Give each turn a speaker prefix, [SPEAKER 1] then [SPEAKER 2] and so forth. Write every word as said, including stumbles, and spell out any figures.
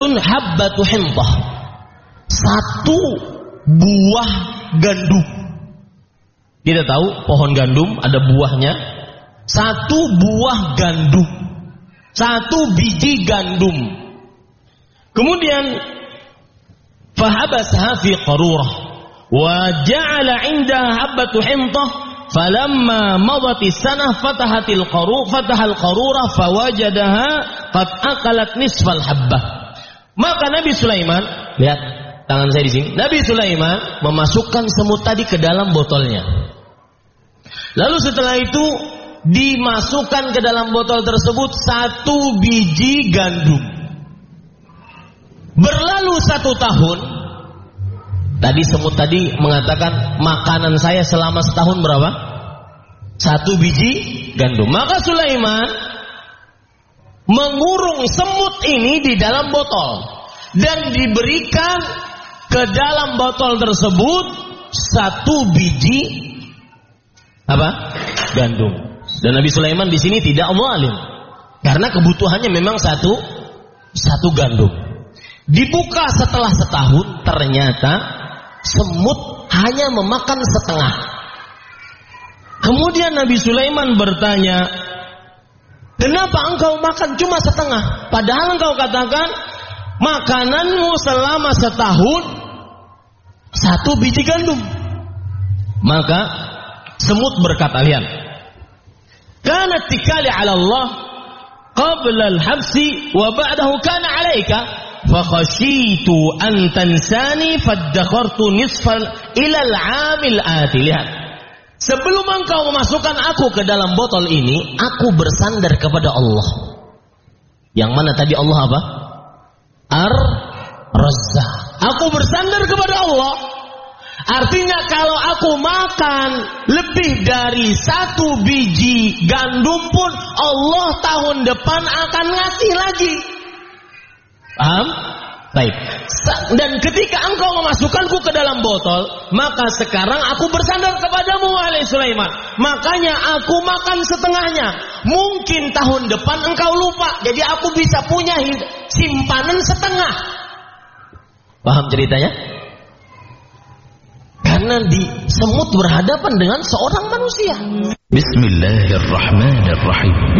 [SPEAKER 1] habbatu hintah, satu buah gandum. Kita tahu pohon gandum ada buahnya. Satu buah gandum, satu biji gandum. Kemudian fahabasha fi qarurah wa ja'ala 'indaha habbatu hintah falamma madatis sanah fatahatil qaru fatahal qarurah fawajadaha qad akalat nisfal habbah. Maka Nabi Sulaiman, lihat tangan saya di sini. Nabi Sulaiman memasukkan semut tadi ke dalam botolnya. Lalu setelah itu dimasukkan ke dalam botol tersebut satu biji gandum. Berlalu satu tahun. Tadi semut tadi mengatakan makanan saya selama setahun berapa? Satu biji gandum. Maka Sulaiman mengurung semut ini di dalam botol dan diberikan ke dalam botol tersebut satu biji apa? Gandum. Dan Nabi Sulaiman di sini tidak zalim karena kebutuhannya memang satu satu gandum. Dibuka setelah setahun, ternyata semut hanya memakan setengah. Kemudian Nabi Sulaiman bertanya, kenapa engkau makan cuma setengah? Padahal engkau katakan makananmu selama setahun satu biji gandum. Maka semut berkata, lihat, kanat tikali ala Allah qabla al-habsi wa ba'dahu kana alaika fa khashitu an tansani faddakhartu nisfal ila al-'amil ati. Lihat, sebelum engkau memasukkan aku ke dalam botol ini, aku bersandar kepada Allah. Yang mana tadi Allah apa? Ar-Razzaq. Aku bersandar kepada Allah. Artinya kalau aku makan lebih dari satu biji gandum pun, Allah tahun depan akan ngasih lagi. Paham? Baik. Dan ketika engkau memasukkanku ke dalam botol, maka sekarang aku bersandar kepadamu wahai Sulaiman. Makanya aku makan setengahnya. Mungkin tahun depan engkau lupa, jadi aku bisa punya simpanan setengah. Paham ceritanya? Karena di semut berhadapan dengan seorang manusia.
[SPEAKER 2] Bismillahirrahmanirrahim.